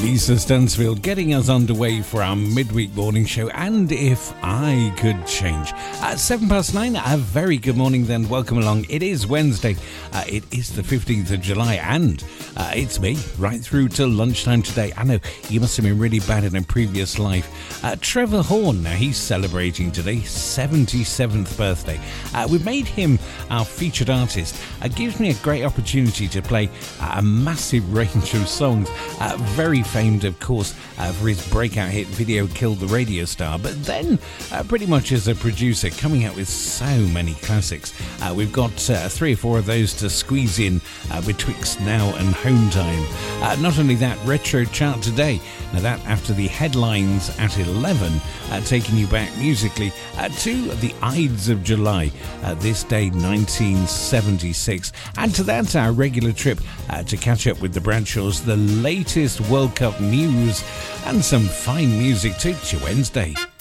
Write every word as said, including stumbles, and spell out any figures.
Lisa Stansfield getting us underway for our midweek morning show. And if I could change, at seven past nine, a very good morning then. Welcome along. It is Wednesday. Uh, it is the fifteenth of July, and uh, it's me right through till lunchtime today. I know you must have been really bad in a previous life. Uh, Trevor Horn, now he's celebrating today, seventy-seventh birthday. Uh, we've made him our featured artist. It uh, gives me a great opportunity to play uh, a massive range of songs. Uh, very famed, of course, uh, for his breakout hit video Killed the Radio Star, but then uh, pretty much as a producer, coming out with so many classics. Uh, we've got uh, three or four of those to squeeze in uh, betwixt now and home time. Uh, not only that, retro chart today. Now that after the headlines at eleven, uh, taking you back musically uh, to the Ides of July, uh, this day nineteen seventy-six. And to that, our regular trip uh, to catch up with the Bradshaws, the latest World Cup news, and some fine music too. It's your Wednesday.